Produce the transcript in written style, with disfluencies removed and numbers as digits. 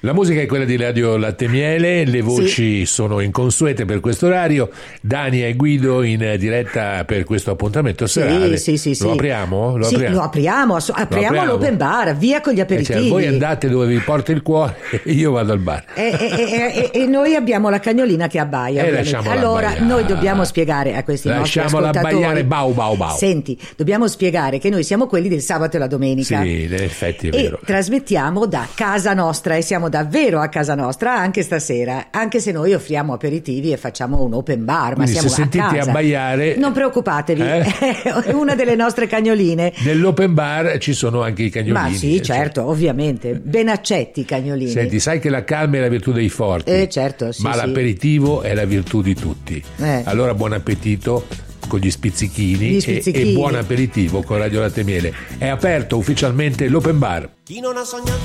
La musica è quella di Radio Latte Miele, le voci sono inconsuete per questo orario. Dania e Guido in diretta per questo appuntamento serale. Sì. Lo apriamo? Lo apriamo l'open bar, via con gli aperitivi. Voi andate dove vi porta il cuore e io vado al bar. E noi abbiamo la cagnolina che abbaia. Allora abbaiare. Noi dobbiamo spiegare a questi nostri ascoltatori. Lasciamola abbaiare, bau. Senti, dobbiamo spiegare che noi siamo quelli del sabato e la domenica. Sì, in effetti è vero. E trasmettiamo da casa nostra e siamo davvero a casa nostra anche stasera, anche se noi offriamo aperitivi e facciamo un open bar, ma quindi siamo se sentite a casa. abbaiare, non preoccupatevi, è una delle nostre cagnoline. Nell'open bar ci sono anche i cagnolini. Ma sì, certo, ovviamente, ben accetti i cagnolini. Senti, sai che la calma è la virtù dei forti, certo, sì, ma l'aperitivo è la virtù di tutti. Allora buon appetito con gli spizzichini, e buon aperitivo con Radio Latte Miele. È aperto ufficialmente l'open bar. Chi non ha sognato